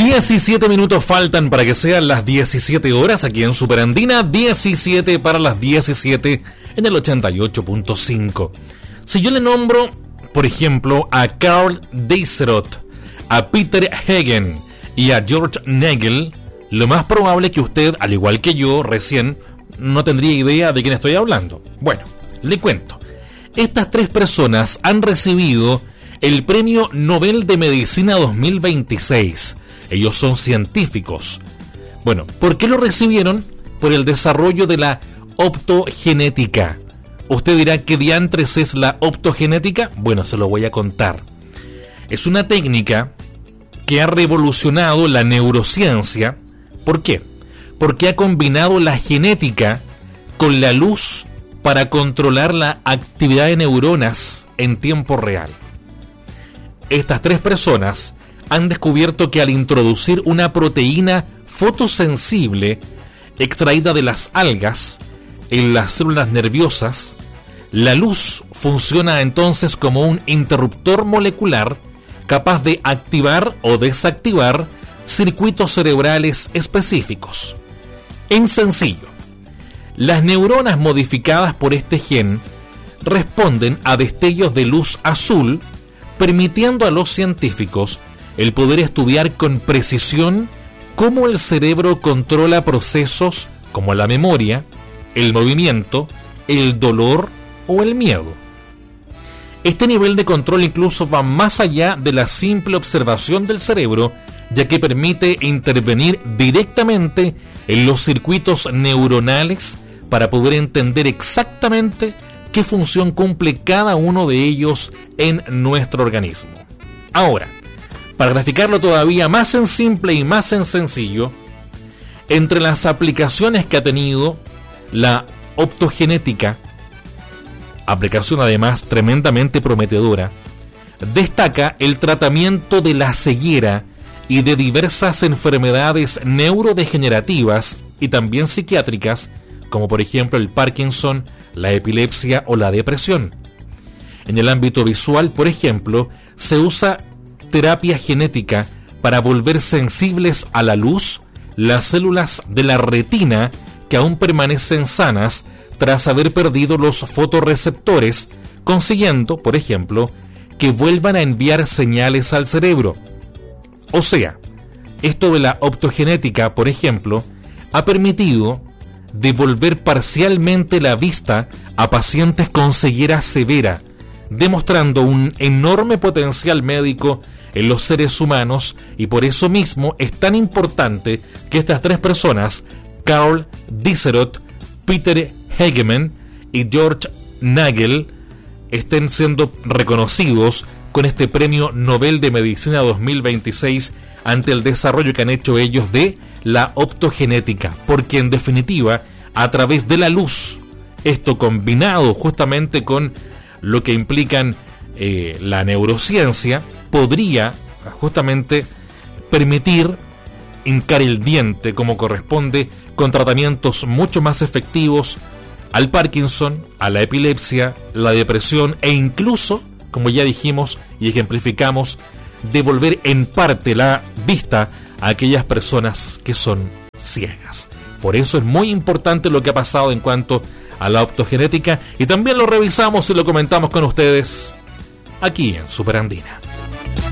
17 minutos faltan para que sean las 17 horas aquí en Superandina, 17 para las 17 en el 88.5. Si yo le nombro, por ejemplo, a Carl Dieserot, a Peter Hagen y a George Nagel, lo más probable es que usted, al igual que yo, recién no tendría idea de quién estoy hablando. Bueno, le cuento. Estas tres personas han recibido el Premio Nobel de Medicina 2026. Ellos son científicos. Bueno, ¿por qué lo recibieron? Por el desarrollo de la optogenética. Usted dirá, ¿qué diantres es la optogenética? Bueno, se lo voy a contar. Es una técnica que ha revolucionado la neurociencia. ¿Por qué? Porque ha combinado la genética con la luz para controlar la actividad de neuronas en tiempo real. Estas tres personas han descubierto que al introducir una proteína fotosensible extraída de las algas en las células nerviosas, la luz funciona entonces como un interruptor molecular capaz de activar o desactivar circuitos cerebrales específicos. En sencillo, las neuronas modificadas por este gen responden a destellos de luz azul, permitiendo a los científicos el poder estudiar con precisión cómo el cerebro controla procesos como la memoria, el movimiento, el dolor o el miedo. Este nivel de control incluso va más allá de la simple observación del cerebro, ya que permite intervenir directamente en los circuitos neuronales para poder entender exactamente qué función cumple cada uno de ellos en nuestro organismo. Ahora, para graficarlo todavía más en simple y más en sencillo, entre las aplicaciones que ha tenido la optogenética, aplicación además tremendamente prometedora, destaca el tratamiento de la ceguera y de diversas enfermedades neurodegenerativas y también psiquiátricas, como por ejemplo el Parkinson, la epilepsia o la depresión. En el ámbito visual, por ejemplo, se usa terapia genética para volver sensibles a la luz las células de la retina que aún permanecen sanas tras haber perdido los fotorreceptores, consiguiendo, por ejemplo, que vuelvan a enviar señales al cerebro. O sea, esto de la optogenética, por ejemplo, ha permitido devolver parcialmente la vista a pacientes con ceguera severa, demostrando un enorme potencial médico en los seres humanos, y por eso mismo es tan importante que estas tres personas, Carl Dieserot, Peter Hageman y George Nagel, estén siendo reconocidos con este Premio Nobel de Medicina 2026 ante el desarrollo que han hecho ellos de la optogenética, porque en definitiva, a través de la luz, esto combinado justamente con lo que implican la neurociencia, podría justamente permitir hincar el diente como corresponde con tratamientos mucho más efectivos al Parkinson, a la epilepsia, la depresión e incluso, como ya dijimos y ejemplificamos, devolver en parte la vista a aquellas personas que son ciegas. Por eso es muy importante lo que ha pasado en cuanto a la optogenética, y también lo revisamos y lo comentamos con ustedes aquí en Superandina.